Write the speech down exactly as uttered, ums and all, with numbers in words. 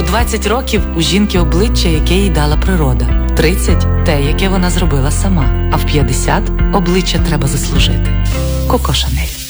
двадцять років у жінки обличчя, яке їй дала природа. тридцять – те, яке вона зробила сама. А в п'ятдесят обличчя треба заслужити. Коко Шанель.